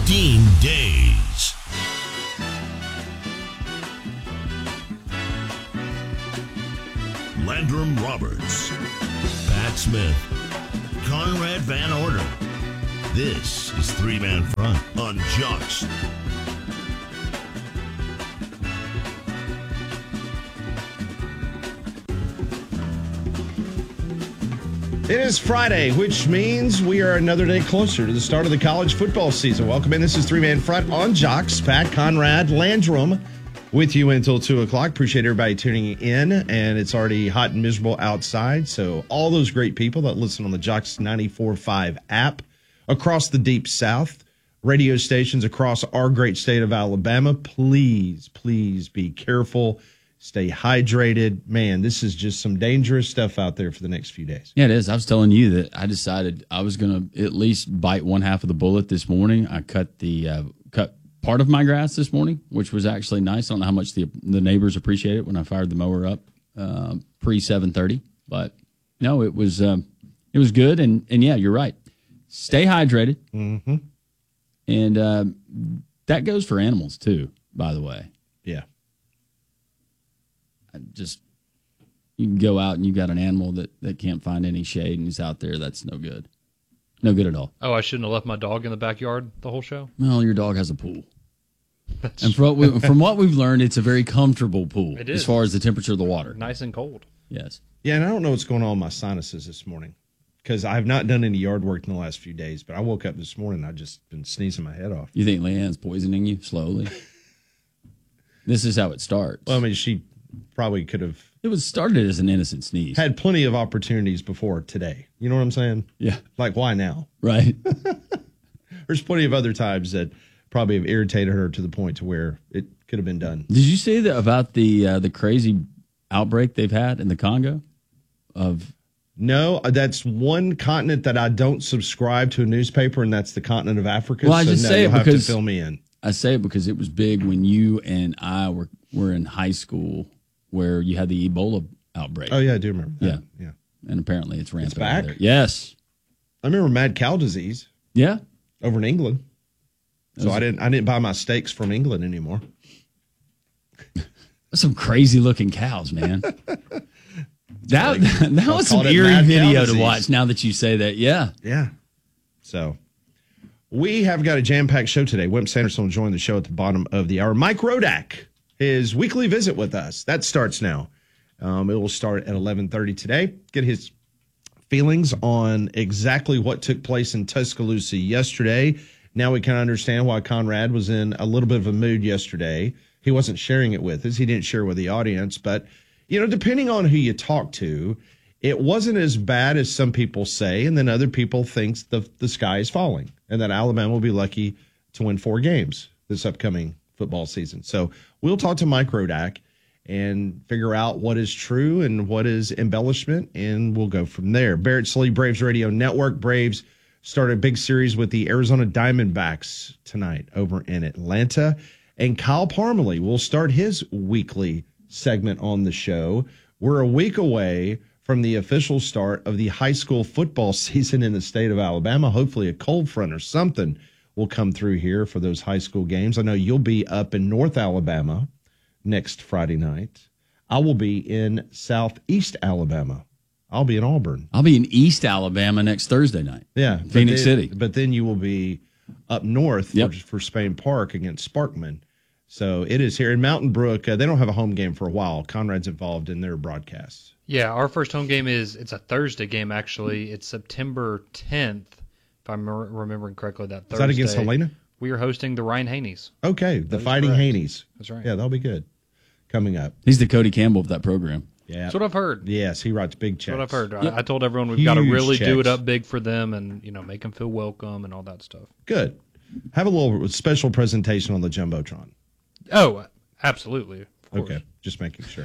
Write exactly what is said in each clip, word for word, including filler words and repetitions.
fifteen days. Landrum Roberts, Pat Smith, Conrad Van Order. This is Three Man Front on Jocks. It is Friday, which means we are another day closer to the start of the college football season. Welcome in. This is Three Man Front on Jocks. Pat, Conrad, Landrum with you until two o'clock. Appreciate everybody tuning in. And it's already hot and miserable outside. So all those great people that listen on the Jocks ninety-four point five app across the Deep South, radio stations across our great state of Alabama, please, please be careful. Stay hydrated. Man, this is just some dangerous stuff out there for the next few days. Yeah, it is. I was telling you that I decided I was going to at least bite one half of the bullet this morning. I cut the uh, cut part of my grass this morning, which was actually nice. I don't know how much the the neighbors appreciate it when I fired the mower up uh, pre seven thirty, but no, it was um, it was good. And and yeah, you're right. Stay hydrated, mm-hmm. and uh, that goes for animals too. By the way, yeah. Just you can go out and you got an animal that, that can't find any shade and he's out there. That's no good. No good at all. Oh, I shouldn't have left my dog in the backyard the whole show? Well, your dog has a pool. That's and from what, we, from what we've learned, it's a very comfortable pool it is. As far as the temperature of the water. Nice and cold. Yes. Yeah, and I don't know what's going on with my sinuses this morning because I have not done any yard work in the last few days, but I woke up this morning and I've just been sneezing my head off. You think Leanne's poisoning you slowly? This is how it starts. Well, I mean, she probably could have. It was started as an innocent sneeze. Had plenty of opportunities before today. You know what I'm saying? Yeah. Like, why now? Right. There's plenty of other times that probably have irritated her to the point to where it could have been done. Did you say that about the uh, the crazy outbreak they've had in the Congo? Of No, that's one continent that I don't subscribe to a newspaper, and that's the continent of Africa. Well, I so just no, say you'll it have because to fill me in. I say it because it was big when you and I were, were in high school where you had the Ebola outbreak. Oh, yeah, I do remember that. Yeah. Yeah. And apparently it's rampant. It's back? over there. Yes. I remember mad cow disease. Yeah. Over in England. So Was, I didn't I didn't buy my steaks from England anymore. Some crazy looking cows, man. that like, that was some it eerie mad cow video to disease. watch now that you say that. Yeah. Yeah. So we have got a jam-packed show today. Wimp Sanderson will join the show at the bottom of the hour. Mike Rodak, his weekly visit with us. That starts now. Um, it will start at eleven thirty today. Get his feelings on exactly what took place in Tuscaloosa yesterday. Now we can understand why Conrad was in a little bit of a mood yesterday. He wasn't sharing it with us. He didn't share with the audience. But, you know, depending on who you talk to, it wasn't as bad as some people say. And then other people think the, the sky is falling and that Alabama will be lucky to win four games this upcoming football season. So we'll talk to Mike Rodak and figure out what is true and what is embellishment, and we'll go from there. Barrett Slea, Braves Radio Network. Braves start a big series with the Arizona Diamondbacks tonight over in Atlanta. And Kyle Parmalee will start his weekly segment on the show. We're a week away from the official start of the high school football season in the state of Alabama. Hopefully a cold front or something will come through here for those high school games. I know you'll be up in North Alabama next Friday night. I will be in Southeast Alabama. I'll be in Auburn. I'll be in East Alabama next Thursday night. Yeah. Phoenix then, City. But then you will be up north Yep. for, for Spain Park against Sparkman. So it is here in Mountain Brook. Uh, they don't have a home game for a while. Conrad's involved in their broadcasts. Yeah, our first home game is, it's a Thursday game, actually. It's September tenth, if I'm re- remembering correctly, that Thursday. Is that against Helena? We are hosting the Ryan Haney's. Okay, the is Fighting correct. Haney's. That's right. Yeah, that'll be good. Coming up. He's the Cody Campbell of that program. Yeah. That's what I've heard. Yes, he writes big checks. That's what I've heard. Yep. I, I told everyone we've got to Huge really do it checks. up big for them and, you know, make them feel welcome and all that stuff. Good. Have a little special presentation on the Jumbotron. Oh, absolutely. Of course. Okay, just making sure.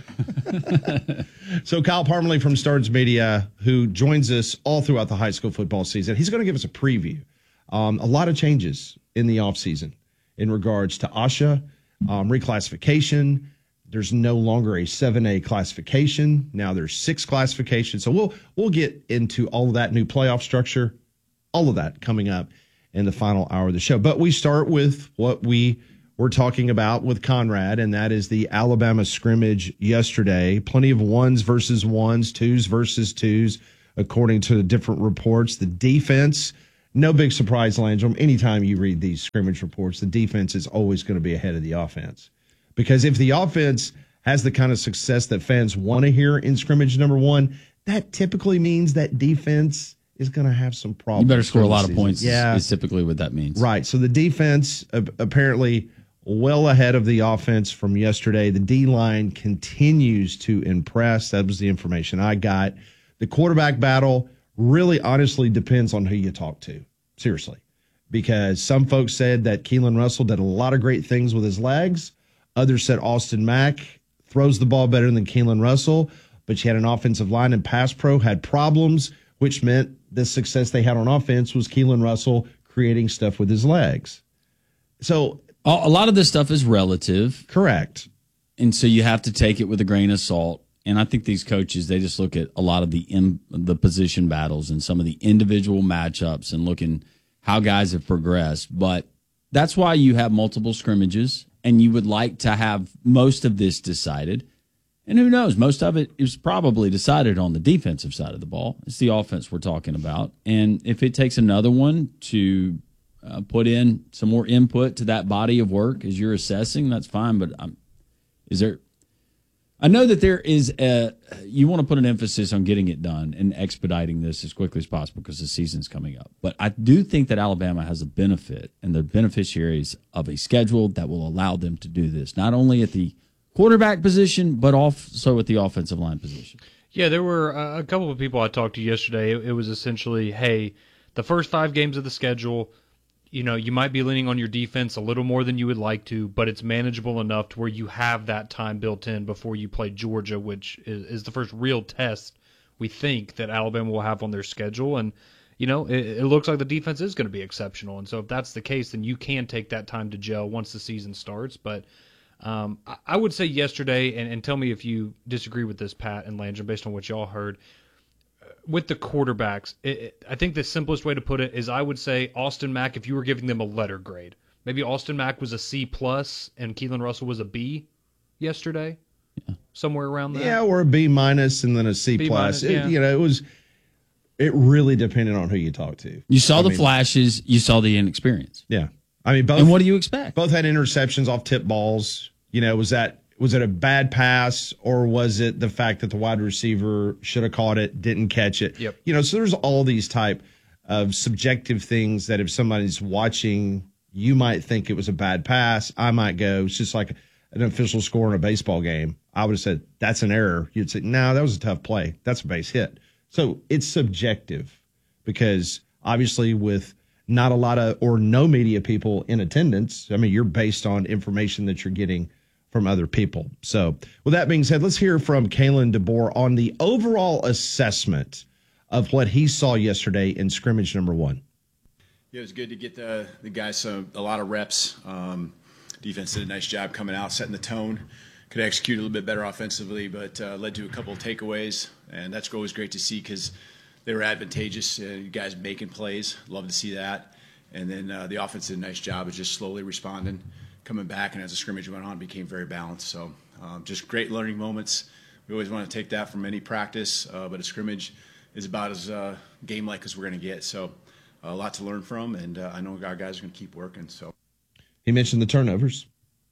So Kyle Parmalee from Stards Media, who joins us all throughout the high school football season, he's going to give us a preview. Um, a lot of changes in the offseason in regards to ASHA, um, reclassification. There's no longer a seven A classification. Now there's six classifications. So we'll we'll get into all of that new playoff structure, all of that coming up in the final hour of the show. But we start with what we were talking about with Conrad, and that is the Alabama scrimmage yesterday. Plenty of ones versus ones, twos versus twos, according to the different reports. The defense, no big surprise, Landrum. Anytime you read these scrimmage reports, the defense is always going to be ahead of the offense. Because if the offense has the kind of success that fans want to hear in scrimmage number one, that typically means that defense is going to have some problems. You better score a lot season. of points, yeah. is typically what that means. Right. So the defense uh, apparently well ahead of the offense from yesterday. The D-line continues to impress. That was the information I got. The quarterback battle really honestly depends on who you talk to. Seriously. Because some folks said that Keelan Russell did a lot of great things with his legs. Others said Austin Mack throws the ball better than Keelan Russell, but you had an offensive line and pass pro had problems, which meant the success they had on offense was Keelan Russell creating stuff with his legs. So a lot of this stuff is relative. Correct. And so you have to take it with a grain of salt. And I think these coaches, they just look at a lot of the in, the position battles and some of the individual matchups and looking how guys have progressed. But that's why you have multiple scrimmages, and you would like to have most of this decided. And who knows, most of it is probably decided on the defensive side of the ball. It's the offense we're talking about. And if it takes another one to uh, put in some more input to that body of work as you're assessing, that's fine. But um, is there – I know that there is a – you want to put an emphasis on getting it done and expediting this as quickly as possible because the season's coming up. But I do think that Alabama has a benefit, and they're beneficiaries of a schedule that will allow them to do this, not only at the quarterback position, but also at the offensive line position. Yeah, there were uh, a couple of people I talked to yesterday. It, it was essentially, hey, the first five games of the schedule, you know, you might be leaning on your defense a little more than you would like to, but it's manageable enough to where you have that time built in before you play Georgia, which is, is the first real test we think that Alabama will have on their schedule. And, you know, it, it looks like the defense is going to be exceptional. And so if that's the case, then you can take that time to gel once the season starts. But um, I, I would say yesterday, and, and tell me if you disagree with this, Pat and Landry, based on what y'all heard, with the quarterbacks, it, it, I think the simplest way to put it is I would say Austin Mack, if you were giving them a letter grade, maybe Austin Mack was a C plus and Keelan Russell was a B yesterday, yeah. somewhere around there. Yeah, or a B minus and then a C B plus. minus, It, yeah. You know, it was. It really depended on who you talked to. You saw I the mean, flashes, you saw the inexperience. Yeah, I mean both. And what do you expect? Both had interceptions off tip balls. You know, was that. Was it a bad pass, or was it the fact that the wide receiver should have caught it, didn't catch it? Yep. You know, so there's all these type of subjective things that if somebody's watching, you might think it was a bad pass. I might go, it's just like an official score in a baseball game. I would have said, that's an error. You'd say, no, that was a tough play. That's a base hit. So it's subjective because obviously with not a lot of or no media people in attendance, I mean, you're based on information that you're getting from other people. So with that being said, let's hear from Kalen DeBoer on the overall assessment of what he saw yesterday in scrimmage number one. Yeah, it was good to get the, the guys some, a lot of reps. Um, defense did a nice job coming out, setting the tone. Could execute a little bit better offensively, but uh, led to a couple of takeaways. And that's always great to see because they were advantageous. Uh, you guys making plays. Love to see that. And then uh, the offense did a nice job of just slowly responding, coming back, and as the scrimmage went on, it became very balanced. So um, just great learning moments. We always want to take that from any practice, uh, but a scrimmage is about as uh, game-like as we're going to get. So uh, a lot to learn from, and uh, I know our guys are going to keep working. So he mentioned the turnovers.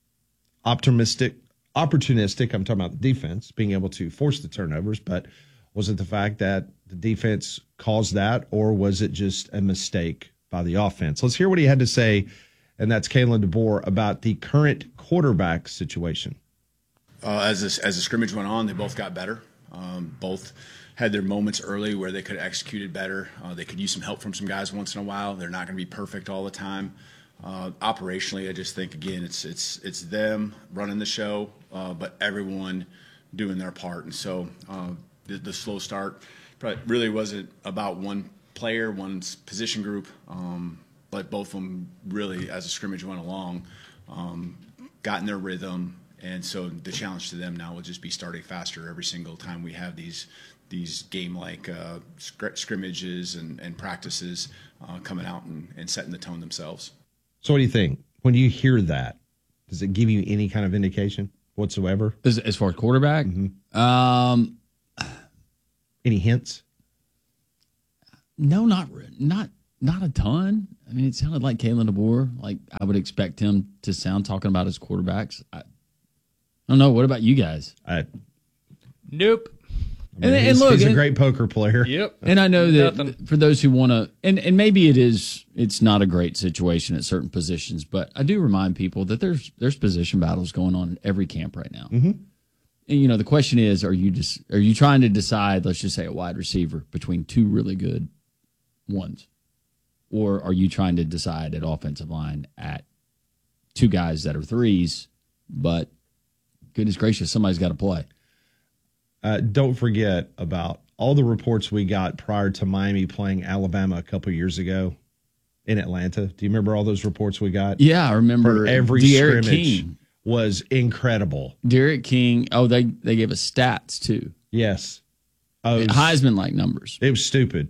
Optimistic, opportunistic, I'm talking about the defense, being able to force the turnovers, but was it the fact that the defense caused that, or was it just a mistake by the offense? Let's hear what he had to say. And that's Kalen DeBoer about the current quarterback situation. Uh, as this, as the scrimmage went on, they both got better. Um, both had their moments early where they could have executed better. Uh, they could use some help from some guys once in a while. They're not going to be perfect all the time. Uh, operationally, I just think again, it's it's it's them running the show, uh, but everyone doing their part. And so uh, the, the slow start probably really wasn't about one player, one position group. Um, But both of them really, as the scrimmage went along, um, got in their rhythm And so the challenge to them now will just be starting faster every single time we have these these game-like uh, scr- scrimmages and, and practices uh, coming out and, and setting the tone themselves. So what do you think? When you hear that, does it give you any kind of indication whatsoever? As, as far as quarterback, mm-hmm. um, any hints? No, not not not a ton. I mean, it sounded like Kalen DeBoer. Like I would expect him to sound talking about his quarterbacks. I, I don't know. What about you guys? I, nope. I mean, and, he's, and look, he's a and, great poker player. Yep. And I know that Nothing. for those who want to, and, and maybe it is, it's not a great situation at certain positions, but I do remind people that there's there's position battles going on in every camp right now. Mm-hmm. And you know, the question is, are you just are you trying to decide, let's just say, a wide receiver between two really good ones, or are you trying to decide at offensive line at two guys that are threes, but goodness gracious, somebody's got to play. Uh, don't forget about all the reports we got prior to Miami playing Alabama a couple years ago in Atlanta. Do you remember all those reports we got? Yeah, I remember. For every Derek scrimmage King was incredible. Derek King. Oh, they they gave us stats too. Yes, oh, it was, Heisman like numbers. It was stupid.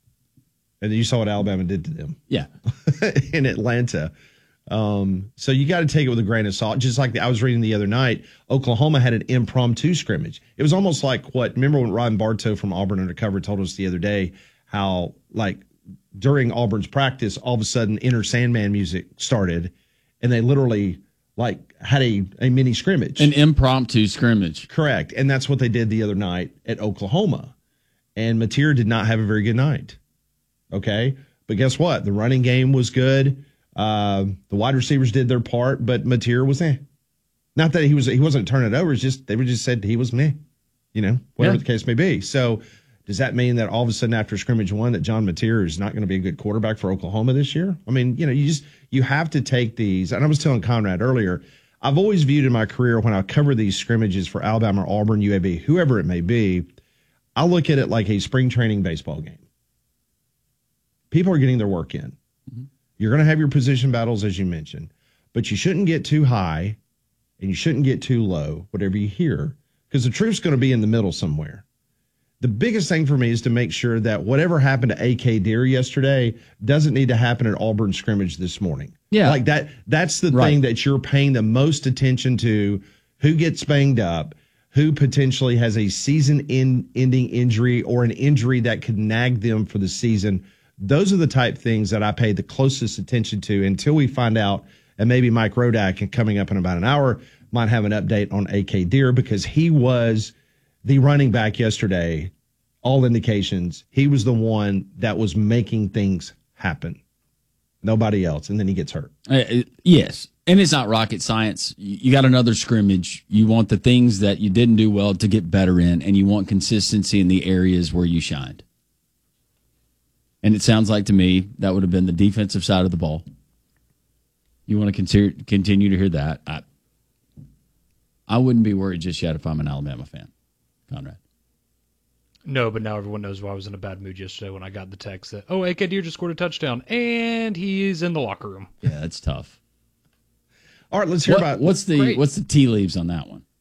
And you saw what Alabama did to them. Yeah, in Atlanta. Um, so you got to take it with a grain of salt. Just like the, I was reading the other night, Oklahoma had an impromptu scrimmage. It was almost like what, remember when Ron Bartow from Auburn Undercover told us the other day how, like, during Auburn's practice, all of a sudden Enter Sandman music started, and they literally, like, had a, a mini scrimmage. An impromptu scrimmage. Correct. And that's what they did the other night at Oklahoma. And Mateer did not have a very good night. Okay? But guess what? The running game was good. Uh, the wide receivers did their part, but Mateer was eh. Not that he was he wasn't turning it over. It's just they were just said he was meh. You know, whatever Yeah. the case may be. So does that mean that all of a sudden after scrimmage one that John Mateer is not going to be a good quarterback for Oklahoma this year? I mean, you know, you just you have to take these. And I was telling Conrad earlier, I've always viewed in my career when I cover these scrimmages for Alabama, Auburn, U A B, whoever it may be, I look at it like a spring training baseball game. People are getting their work in. Mm-hmm. You're going to have your position battles, as you mentioned, but you shouldn't get too high and you shouldn't get too low, whatever you hear, because the truth's going to be in the middle somewhere. The biggest thing for me is to make sure that whatever happened to A K Deer yesterday doesn't need to happen at Auburn scrimmage this morning. Yeah. Like that, that's the Right. thing that you're paying the most attention to, who gets banged up, who potentially has a season-ending injury or an injury that could nag them for the season. Those are the type things that I pay the closest attention to until we find out, and maybe Mike Rodak, coming up in about an hour, might have an update on A K Deer, because he was the running back yesterday. All indications, he was the one that was making things happen. Nobody else. And then he gets hurt. Uh, it- yes. And it's not rocket science. You you got another scrimmage. You want the things that you didn't do well to get better in, and you want consistency in the areas where you shined. And it sounds like to me that would have been the defensive side of the ball. You want to consider, continue to hear that. I, I wouldn't be worried just yet if I'm an Alabama fan, Conrad. No, but now everyone knows why I was in a bad mood yesterday when I got the text that, oh, A K Deer just scored a touchdown, and he's in the locker room. Yeah, that's tough. All right, let's hear What- about what's the Great. what's the tea leaves on that one?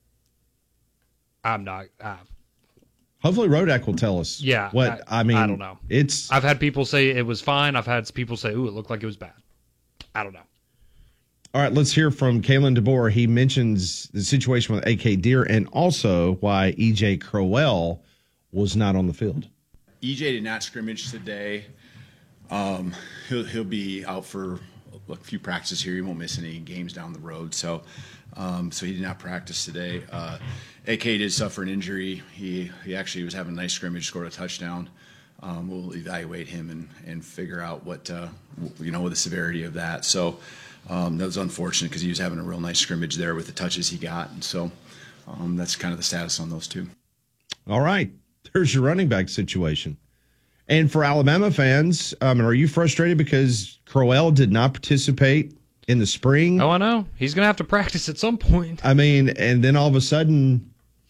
I'm not. Uh, Hopefully Rodak will tell us. Yeah, What I, I- mean, I don't know. It's I've had people say it was fine. I've had people say, ooh, it looked like it was bad. I don't know. all right. Let's hear from Kalen DeBoer. He mentions the situation with A K Deer and also why E J Crowell was not on the field. E J did not scrimmage today. Um, he'll he'll be out for a few practices here. He won't miss any games down the road. So, um, so he did not practice today. Uh, A K did suffer an injury. He he actually was having a nice scrimmage, scored a touchdown. Um, we'll evaluate him and, and figure out what uh, w- you know the severity of that. So um, that was unfortunate because he was having a real nice scrimmage there with the touches he got. And so um, that's kind of the status on those two. All right. There's your running back situation. And for Alabama fans, um, are you frustrated because Crowell did not participate in the spring? Oh, I know. He's going to have to practice at some point. I mean, and then all of a sudden,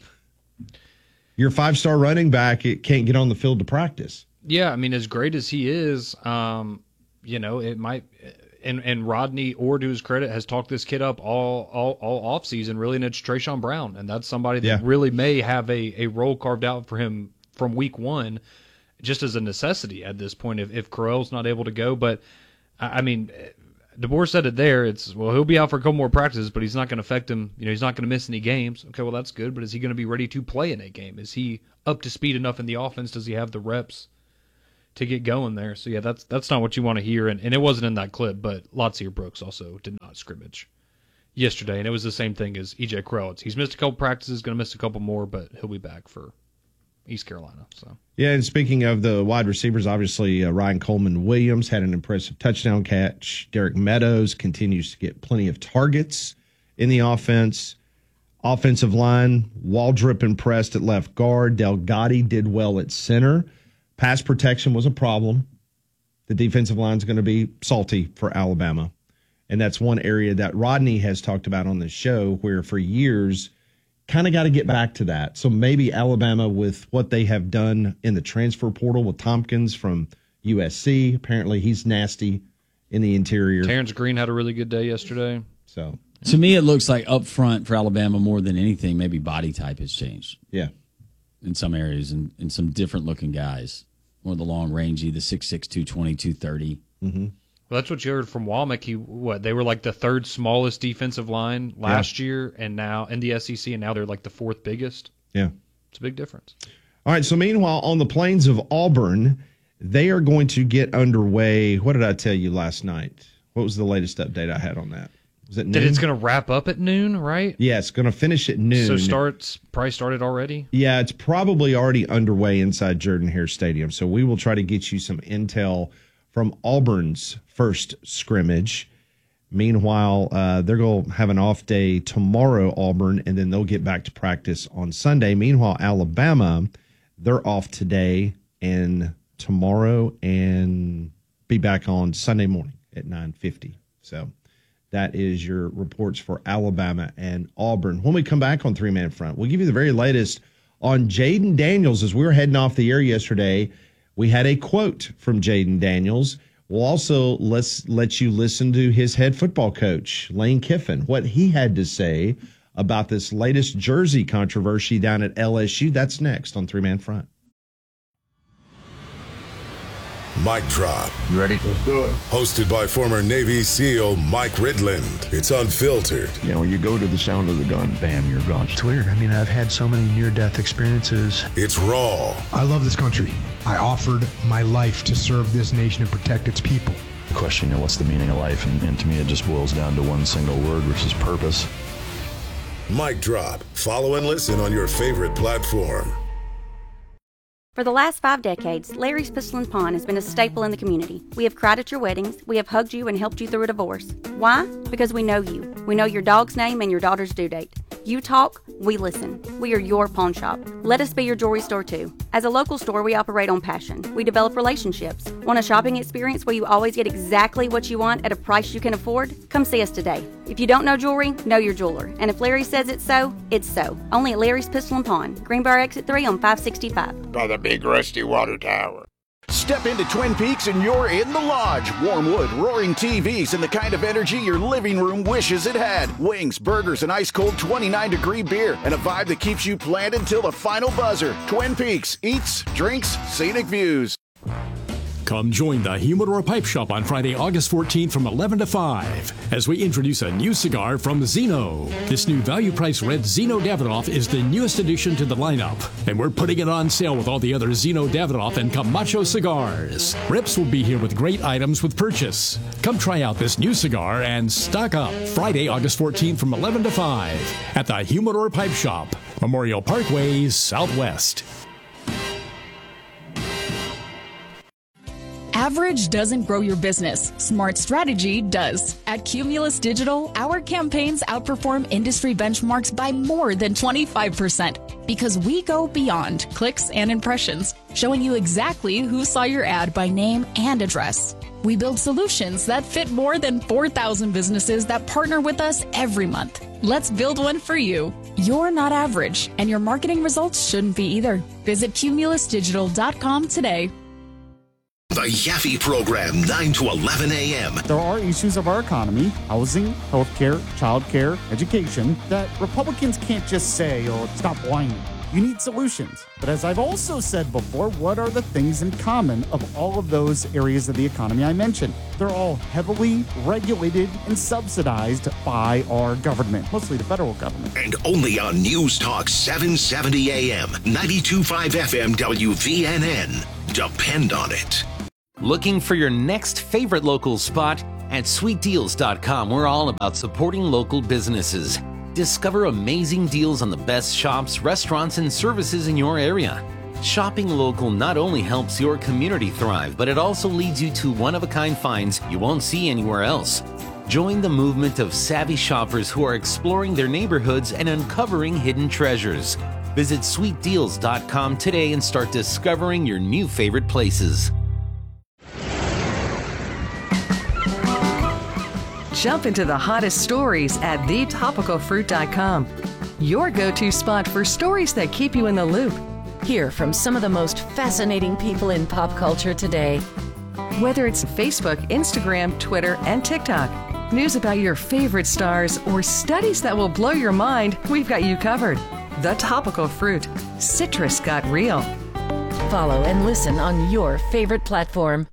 your five-star running back it can't get on the field to practice. Yeah, I mean, as great as he is, um, you know, it might and, and Rodney Orr, to his credit, has talked this kid up all all, all offseason, really, and it's Trayshawn Brown. And that's somebody that Yeah. really may have a, a role carved out for him from week one, just as a necessity at this point if, if Correll's not able to go. But, I, I mean, DeBoer said it there. It's, well, he'll be out for a couple more practices, but he's not going to affect him. You know, he's not going to miss any games. Okay, well, that's good, but is he going to be ready to play in a game? Is he up to speed enough in the offense? Does he have the reps to get going there? So, yeah, that's that's not what you want to hear. And, and it wasn't in that clip, but Latsier Brooks also did not scrimmage yesterday. And it was the same thing as E J Correll. It's, he's missed a couple practices, going to miss a couple more, but he'll be back for East Carolina. So Yeah, and speaking of the wide receivers, obviously uh, Ryan Coleman Williams had an impressive touchdown catch. Derek Meadows continues to get plenty of targets in the offense. Offensive line, Waldrop impressed at left guard. Delgatti did well at center. Pass protection was a problem. The defensive line is going to be salty for Alabama. And that's one area that Rodney has talked about on this show where for years – kind of got to get back to that. So maybe Alabama, with what they have done in the transfer portal with Tompkins from U S C, apparently he's nasty in the interior. Terrence Green had a really good day yesterday. So To me, it looks like up front for Alabama more than anything, maybe body type has changed yeah, in some areas and, and some different looking guys. More the long rangey, the six six, two twenty, two thirty. mm-hmm. Well, that's what you heard from Womack. He what they were like the third smallest defensive line last yeah. year, and now in the S E C, and now they're like the fourth biggest. Yeah, it's a big difference. All right. So meanwhile, on the plains of Auburn, they are going to get underway. What did I tell you last night? What was the latest update I had on that? Was it noon? That it's going to wrap up at noon, right? Yeah, it's going to finish at noon. So starts probably started already. Yeah, it's probably already underway inside Jordan-Hare Stadium. So we will try to get you some intel from Auburn's first scrimmage. Meanwhile, uh, they're going to have an off day tomorrow, Auburn, and then they'll get back to practice on Sunday. Meanwhile, Alabama, they're off today and tomorrow and be back on Sunday morning at nine fifty. So that is your reports for Alabama and Auburn. When we come back on Three Man Front, we'll give you the very latest on Jaden Daniels. As we were heading off the air yesterday, we had a quote from Jaden Daniels. We'll also let's let you listen to his head football coach, Lane Kiffin, what he had to say about this latest jersey controversy down at L S U. That's next on Three Man Front. Mic Drop. You ready? Let's do it. Hosted by former Navy SEAL Mike Ridland. It's unfiltered. You know, you go to the sound of the gun, bam, you're gone. It's weird. I mean, I've had so many near-death experiences. It's raw. I love this country. I offered my life to serve this nation and protect its people. The question, you know, what's the meaning of life? And, and to me, it just boils down to one single word, which is purpose. Mic Drop. Follow and listen on your favorite platform. For the last five decades, Larry's Pistol and Pawn has been a staple in the community. We have cried at your weddings. We have hugged you and helped you through a divorce. Why? Because we know you. We know your dog's name and your daughter's due date. You talk, we listen. We are your pawn shop. Let us be your jewelry store too. As a local store, we operate on passion. We develop relationships. Want a shopping experience where you always get exactly what you want at a price you can afford? Come see us today. If you don't know jewelry, know your jeweler. And if Larry says it's so, it's so. Only at Larry's Pistol and Pawn, Greenbrier Exit three on five sixty-five. By the big rusty water tower. Step into Twin Peaks and you're in the lodge. Warm wood, roaring T Vs, and the kind of energy your living room wishes it had. Wings, burgers, and ice-cold twenty-nine degree beer, and a vibe that keeps you planned until the final buzzer. Twin Peaks, eats, drinks, scenic views. Come join the Humidor Pipe Shop on Friday, August fourteenth from eleven to five as we introduce a new cigar from Zeno. This new value-priced red Zeno Davidoff is the newest addition to the lineup, and we're putting it on sale with all the other Zeno Davidoff and Camacho cigars. Rips will be here with great items with purchase. Come try out this new cigar and stock up Friday, August fourteenth from eleven to five at the Humidor Pipe Shop, Memorial Parkway, Southwest. Average doesn't grow your business. Smart strategy does. At Cumulus Digital, our campaigns outperform industry benchmarks by more than twenty-five percent because we go beyond clicks and impressions, showing you exactly who saw your ad by name and address. We build solutions that fit more than four thousand businesses that partner with us every month. Let's build one for you. You're not average, and your marketing results shouldn't be either. Visit cumulus digital dot com today. The Yaffe Program, nine to eleven a.m. There are issues of our economy, housing, healthcare, childcare, education, that Republicans can't just say, oh, stop whining. You need solutions. But as I've also said before, what are the things in common of all of those areas of the economy I mentioned? They're all heavily regulated and subsidized by our government, mostly the federal government. And only on News Talk seven seventy a.m., ninety-two point five F M W V N N. Depend on it. Looking for your next favorite local spot? At sweet deals dot com, we're all about supporting local businesses. Discover amazing deals on the best shops, restaurants, and services in your area. Shopping local not only helps your community thrive, but it also leads you to one-of-a-kind finds you won't see anywhere else. Join the movement of savvy shoppers who are exploring their neighborhoods and uncovering hidden treasures. Visit sweet deals dot com today and start discovering your new favorite places. Jump into the hottest stories at the topical fruit dot com. Your go-to spot for stories that keep you in the loop. Hear from some of the most fascinating people in pop culture today. Whether it's Facebook, Instagram, Twitter, and TikTok, news about your favorite stars, or studies that will blow your mind, we've got you covered. The Topical Fruit. Citrus got real. Follow and listen on your favorite platform.